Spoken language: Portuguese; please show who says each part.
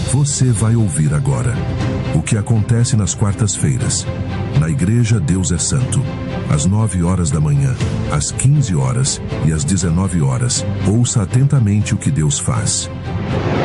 Speaker 1: Você vai ouvir agora o que acontece nas quartas-feiras. Na Igreja Deus é Santo. Às 9 horas da manhã, às 15 horas e às 19 horas. Ouça atentamente o que Deus faz.